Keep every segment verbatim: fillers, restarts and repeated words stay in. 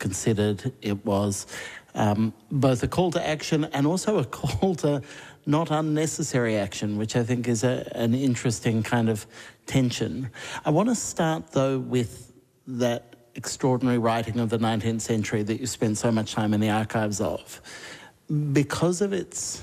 considered. It was um, both a call to action and also a call to not unnecessary action, which I think is a, an interesting kind of tension. I want to start, though, with that extraordinary writing of the nineteenth century that you spent so much time in the archives of. Because of its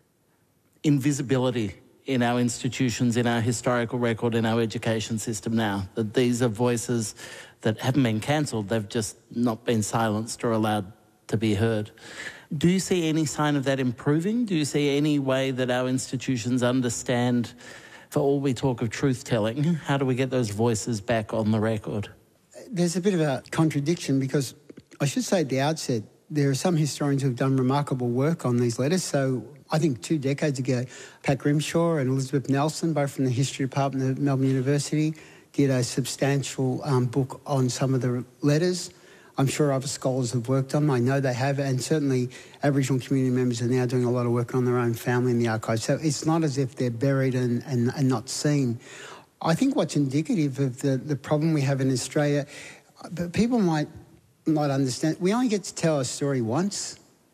invisibility in our institutions, in our historical record, in our education system now, that these are voices that haven't been cancelled, they've just not been silenced or allowed to be heard. Do you see any sign of that improving? Do you see any way that our institutions understand, for all we talk of truth-telling, how do we get those voices back on the record? There's a bit of a contradiction because I should say at the outset, there are some historians who have done remarkable work on these letters. So I think two decades ago, Pat Grimshaw and Elizabeth Nelson, both from the History Department at Melbourne University, did a substantial um, book on some of the letters. I'm sure other scholars have worked on them. I know they have, and certainly Aboriginal community members are now doing a lot of work on their own family in the archives. So it's not as if they're buried and, and, and not seen. I think what's indicative of the, the problem we have in Australia, but people might not understand, we only get to tell our story once.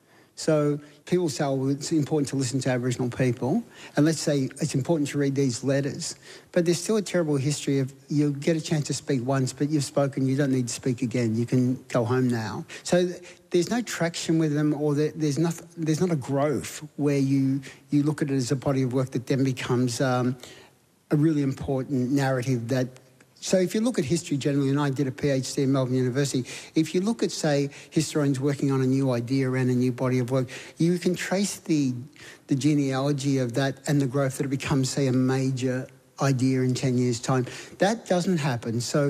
So people say, oh, it's important to listen to Aboriginal people, and let's say it's important to read these letters. But there's still a terrible history of you get a chance to speak once, but you've spoken, you don't need to speak again. You can go home now. So there's no traction with them, or there's not, there's not a growth where you, you look at it as a body of work that then becomes um, a really important narrative that... So if you look at history generally, and I did a PhD at Melbourne University, if you look at, say, historians working on a new idea around a new body of work, you can trace the, the genealogy of that and the growth that it becomes, say, a major idea in ten years' time. That doesn't happen. So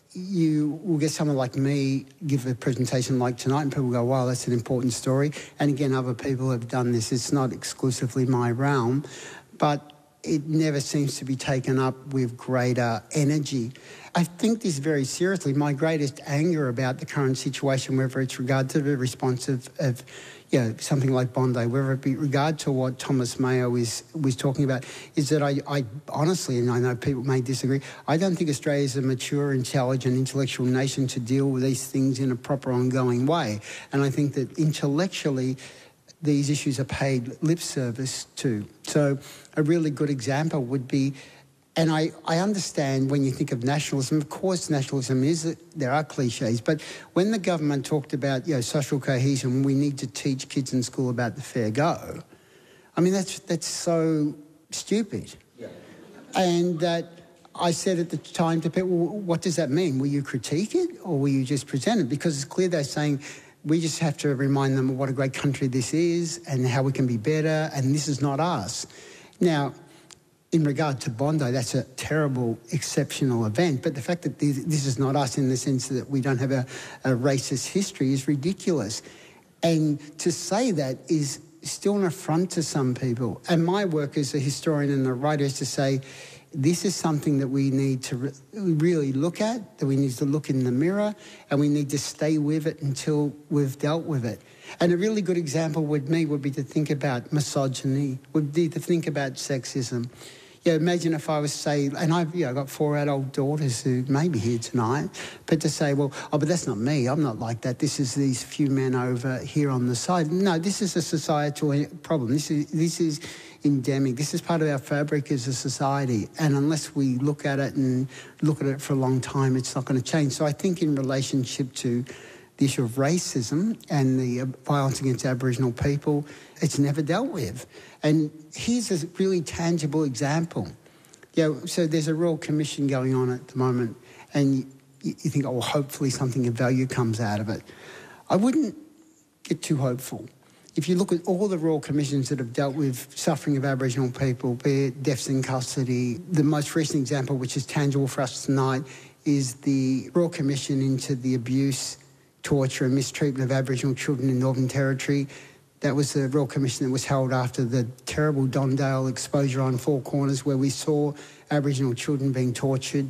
you will get someone like me give a presentation like tonight and people go, wow, that's an important story. And again, other people have done this. It's not exclusively my realm. But it never seems to be taken up with greater energy. I think this very seriously. My greatest anger about the current situation, whether it's regard to the response of, of you know, something like Bondi, whether it be regard to what Thomas Mayo is, was talking about, is that I, I honestly, and I know people may disagree, I don't think Australia is a mature, intelligent, intellectual nation to deal with these things in a proper, ongoing way. And I think that intellectually, these issues are paid lip service to. So a really good example would be, and I, I understand when you think of nationalism, of course nationalism is, there are cliches, but when the government talked about, you know, social cohesion, we need to teach kids in school about the fair go, I mean, that's, that's so stupid. Yeah. And that I said at the time to people, well, what does that mean? Will you critique it or will you just present it? Because it's clear they're saying, we just have to remind them of what a great country this is and how we can be better, and this is not us. Now, in regard to Bondi, that's a terrible, exceptional event, but the fact that this, this is not us in the sense that we don't have a, a racist history is ridiculous. And to say that is still an affront to some people. And my work as a historian and a writer is to say, this is something that we need to re really look at, that we need to look in the mirror, and we need to stay with it until we've dealt with it. And a really good example with me would be to think about misogyny, would be to think about sexism. Yeah, imagine if I was, say, and I've you know, got four adult daughters who may be here tonight, but to say, well, oh, but that's not me, I'm not like that, this is these few men over here on the side. No, this is a societal problem. This is, this is endemic. This is part of our fabric as a society, and unless we look at it and look at it for a long time, it's not going to change. So I think in relationship to the issue of racism and the violence against Aboriginal people, it's never dealt with. And here's a really tangible example. You know, so there's a Royal Commission going on at the moment, and you, you think, oh, well, hopefully something of value comes out of it. I wouldn't get too hopeful. If you look at all the Royal Commissions that have dealt with suffering of Aboriginal people, be it deaths in custody, the most recent example, which is tangible for us tonight, is the Royal Commission into the abuse, torture and mistreatment of Aboriginal children in Northern Territory. That was the Royal Commission that was held after the terrible Don Dale exposure on Four Corners, where we saw Aboriginal children being tortured,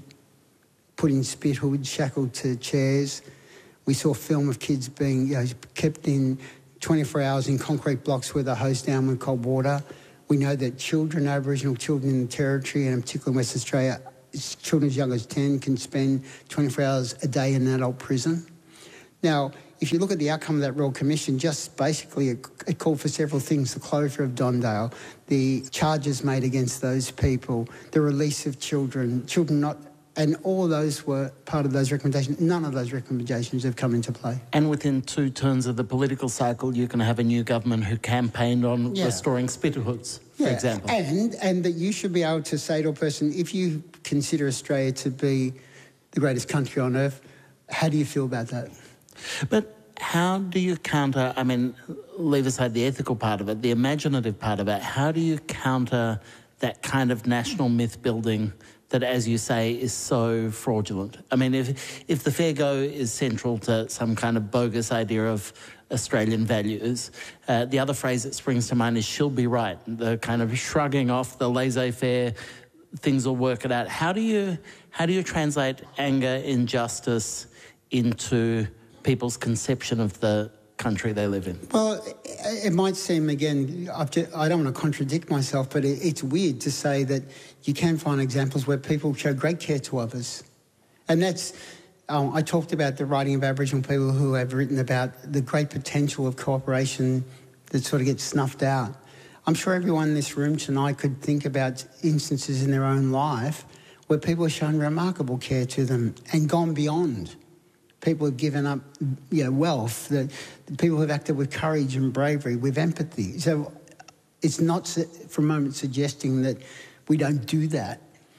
put in spit hoods, shackled to chairs. We saw film of kids being you know, kept in twenty-four hours in concrete blocks where they're hosed down with cold water. We know that children, Aboriginal children in the Territory, and particularly in Western Australia, children as young as ten can spend twenty-four hours a day in an adult prison. Now, if you look at the outcome of that Royal Commission, just basically it, it called for several things: the closure of Don Dale, the charges made against those people, the release of children, children not... And all those were part of those recommendations. None of those recommendations have come into play. And within two turns of the political cycle, you can have a new government who campaigned on yeah. restoring spitterhoods, for yeah. example. And, and that you should be able to say to a person, if you consider Australia to be the greatest country on earth, how do you feel about that? But how do you counter, I mean, leave aside the ethical part of it, the imaginative part of it, how do you counter that kind of national myth building that, as you say, is so fraudulent? I mean, if if the fair go is central to some kind of bogus idea of Australian values, uh, the other phrase that springs to mind is she'll be right, the kind of shrugging off, the laissez-faire, things will work it out. How do you, how do you translate anger, injustice into people's conception of the country they live in? Well, it might seem, again, I've just, I don't want to contradict myself, but it, it's weird to say that you can find examples where people show great care to others. And that's, um, I talked about the writing of Aboriginal people who have written about the great potential of cooperation that sort of gets snuffed out. I'm sure everyone in this room tonight could think about instances in their own life where people have shown remarkable care to them and gone beyond. People have given up, you know, wealth. The, the people have acted with courage and bravery, with empathy. So it's not for a moment suggesting that we don't do that.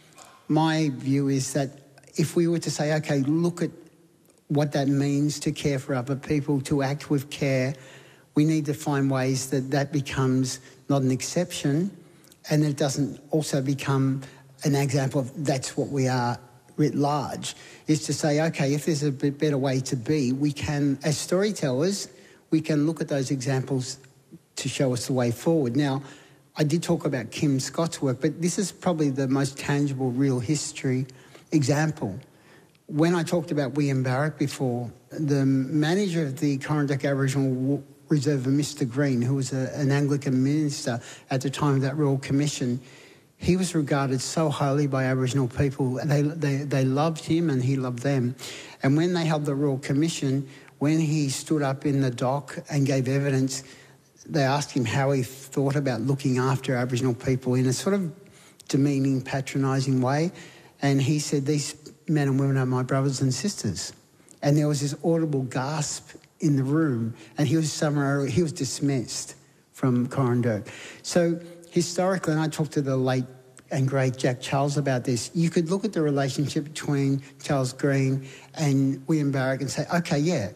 My view is that if we were to say, OK, look at what that means to care for other people, to act with care, we need to find ways that that becomes not an exception and it doesn't also become an example of that's what we are writ large, is to say, OK, if there's a bit better way to be, we can, as storytellers, we can look at those examples to show us the way forward. Now, I did talk about Kim Scott's work, but this is probably the most tangible real history example. When I talked about William Barrack before, the manager of the Corranderk Aboriginal Reserve, Mister Green, who was a, an Anglican minister at the time of that Royal Commission, he was regarded so highly by Aboriginal people. They, they, they loved him and he loved them. And when they held the Royal Commission, when he stood up in the dock and gave evidence, they asked him how he thought about looking after Aboriginal people in a sort of demeaning, patronising way. And he said, these men and women are my brothers and sisters. And there was this audible gasp in the room, and he was somewhere, he was dismissed from Corranderk. So historically, and I talked to the late and great Jack Charles about this, you could look at the relationship between Charles Green and William Barrack and say, OK, yeah,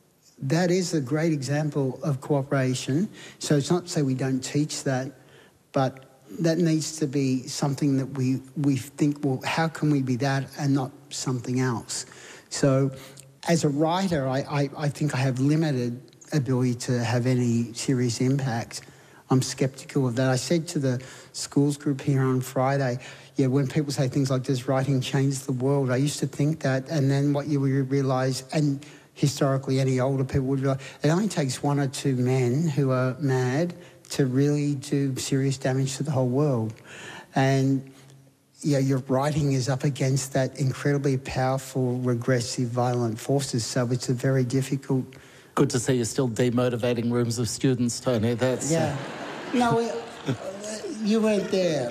that is a great example of cooperation. So it's not to say we don't teach that, but that needs to be something that we, we think, well, how can we be that and not something else? So as a writer, I, I, I think I have limited ability to have any serious impact. I'm sceptical of that. I said to the schools group here on Friday, yeah, when people say things like, does writing change the world? I used to think that, and then what you realise, and historically any older people would realise, it only takes one or two men who are mad to really do serious damage to the whole world. And yeah, your writing is up against that incredibly powerful, regressive, violent forces, so it's a very difficult... Good to see you're still demotivating rooms of students, Tony. That's... Yeah. Uh... No, uh, you weren't there.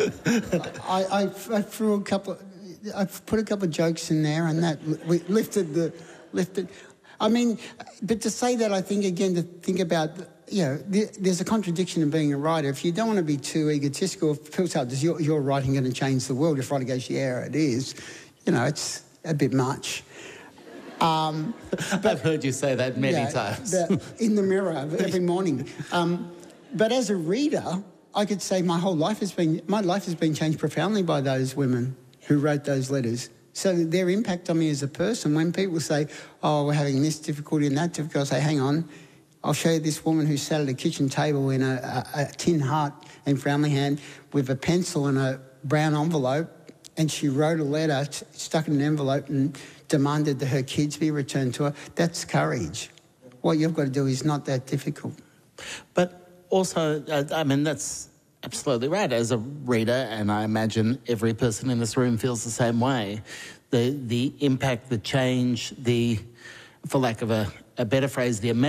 I, I, I threw a couple... I put a couple of jokes in there and that we lifted the... lifted. I mean, but to say that, I think, again, to think about... You know, there's a contradiction in being a writer. If you don't want to be too egotistical, if people say, is your, your writing going to change the world? If writing goes, yeah, it is, you know, it's a bit much. Um, but, I've heard you say that many yeah, times. The, in the mirror every morning. Um, but as a reader, I could say my whole life has been, my life has been changed profoundly by those women who wrote those letters. So their impact on me as a person, when people say, oh, we're having this difficulty and that difficulty, I say, hang on, I'll show you this woman who sat at a kitchen table in a, a, a tin hut in Framlingham with a pencil and a brown envelope, and she wrote a letter, stuck it in an envelope and demanded that her kids be returned to her. That's courage. What you've got to do is not that difficult. But also, uh, I mean, that's absolutely right. As a reader, and I imagine every person in this room feels the same way, the, the impact, the change, the, for lack of a a better phrase, the